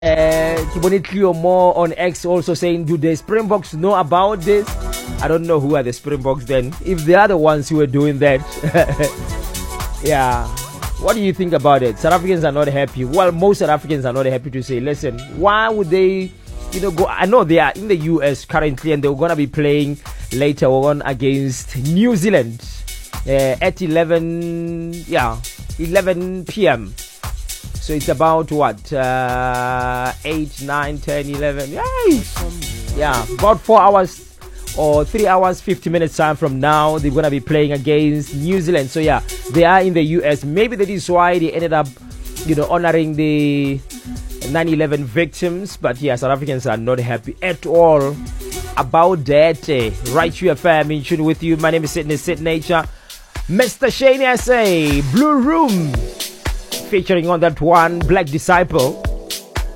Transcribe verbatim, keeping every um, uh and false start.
Uh, Kibonit more on X also saying, do the Springboks know about this? I don't know who are the Springboks then. If they are the ones who are doing that. Yeah. What do you think about it? South Africans are not happy. Well, most South Africans are not happy to say, listen, why would they, you know, go? I know they are in the U S currently and they're going to be playing later on against New Zealand uh, at eleven, yeah, eleven p.m. So it's about what, uh, eight, nine, ten, eleven, yay! Yeah, about four hours or three hours, fifty minutes time from now, they're going to be playing against New Zealand. So yeah, they are in the U S. Maybe that is why they ended up, you know, honoring the nine eleven victims. But yeah, South Africans are not happy at all about that. Uh, right here, fam, in tune with you. My name is Sydney Sid Nature. Mister Shane S A, Blue Room. Featuring on that one, Black Disciple.